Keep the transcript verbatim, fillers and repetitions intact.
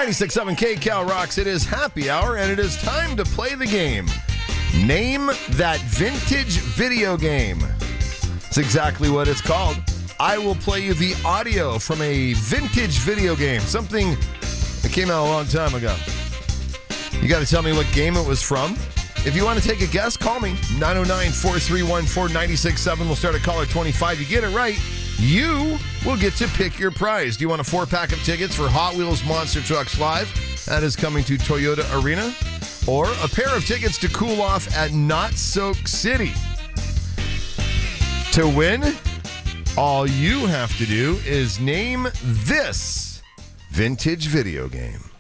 ninety-six point seven K Cal Rocks. It is happy hour, and it is time to play the game. Name that vintage video game. That's exactly what it's called. I will play you the audio from a vintage video game, something that came out a long time ago. You got to tell me what game it was from. If you want to take a guess, call me. nine oh nine, four three one, four nine six seven. We'll start at caller twenty-five. You get it right, you will get to pick your prize. Do you want a four-pack of tickets for Hot Wheels Monster Trucks Live? That is coming to Toyota Arena. Or a pair of tickets to cool off at Not Soak City. To win, all you have to do is name this vintage video game.